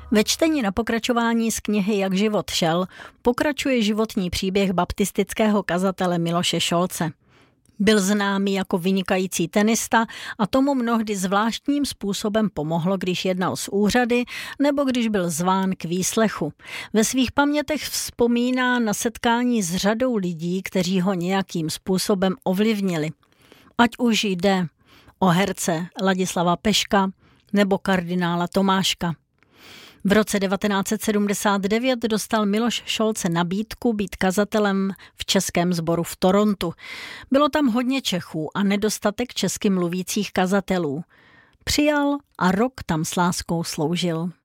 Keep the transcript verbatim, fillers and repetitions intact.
Ve čtení na pokračování z knihy Jak život šel pokračuje životní příběh baptistického kazatele Miloše Šolce. Byl známý jako vynikající tenista a tomu mnohdy zvláštním způsobem pomohlo, když jednal s úřady nebo když byl zván k výslechu. Ve svých pamětech vzpomíná na setkání s řadou lidí, kteří ho nějakým způsobem ovlivnili. Ať už jde o herce Ladislava Peška nebo kardinála Tomáška. V roce devatenáct set sedmdesát devět dostal Miloš Šolce nabídku být kazatelem v českém sboru v Torontu. Bylo tam hodně Čechů a nedostatek česky mluvících kazatelů. Přijal a rok tam s láskou sloužil.